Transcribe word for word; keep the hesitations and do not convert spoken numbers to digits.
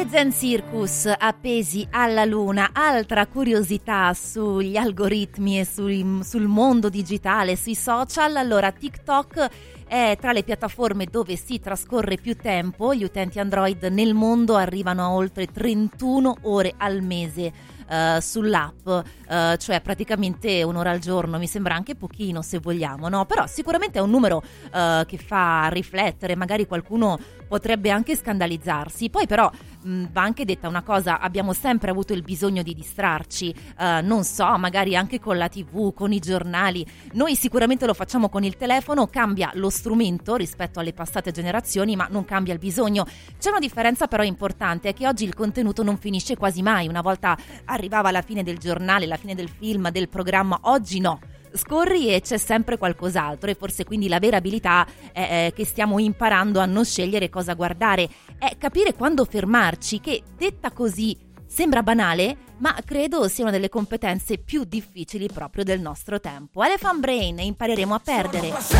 Zen Circus appesi alla luna, altra curiosità sugli algoritmi e sul, sul mondo digitale, sui social. Allora, TikTok è tra le piattaforme dove si trascorre più tempo. Gli utenti Android nel mondo arrivano a oltre trentuno ore al mese Uh, sull'app, uh, cioè praticamente un'ora al giorno. Mi sembra anche pochino, se vogliamo, no? Però sicuramente è un numero uh, che fa riflettere, magari qualcuno potrebbe anche scandalizzarsi. Poi però mh, va anche detta una cosa: abbiamo sempre avuto il bisogno di distrarci, uh, non so, magari anche con la tivù, con i giornali. Noi sicuramente lo facciamo con il telefono, cambia lo strumento rispetto alle passate generazioni, ma non cambia il bisogno. C'è una differenza però importante, è che oggi il contenuto non finisce quasi mai. Una volta arrivava alla fine del giornale, la fine del film, del programma, oggi no. Scorri e c'è sempre qualcos'altro, e forse quindi la vera abilità è che stiamo imparando a non scegliere cosa guardare, è capire quando fermarci, che detta così sembra banale, ma credo sia una delle competenze più difficili proprio del nostro tempo. Elephant Brain, impareremo a perdere.